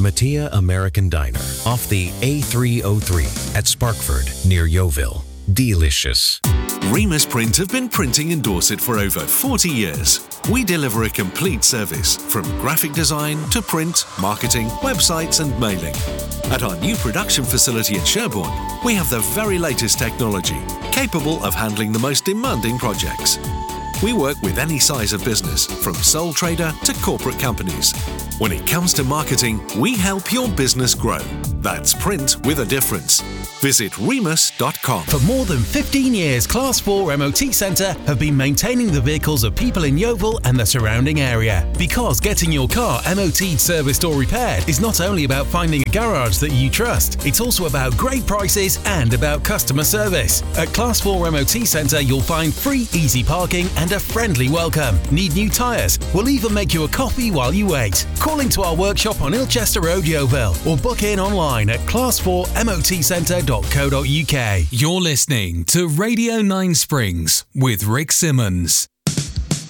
Mattia American Diner, off the A303 at Sparkford, near Yeovil. Delicious. Remus Print have been printing in Dorset for over 40 years. We deliver a complete service from graphic design to print, marketing, websites and mailing. At our new production facility in Sherborne, we have the very latest technology, capable of handling the most demanding projects. We work with any size of business, from sole trader to corporate companies. When it comes to marketing, we help your business grow. That's print with a difference. Visit remus.com. For more than 15 years, Class 4 MOT Centre have been maintaining the vehicles of people in Yeovil and the surrounding area. Because getting your car MOT'd, serviced or repaired is not only about finding a garage that you trust, it's also about great prices and about customer service. At Class 4 MOT Centre, you'll find free easy parking and a friendly welcome. Need new tyres? We'll even make you a coffee while you wait. Call into our workshop on Ilchester Road, Yeovil, or book in online at class4motcentre.co.uk. You're listening to Radio 9 Springs with Rick Simmons.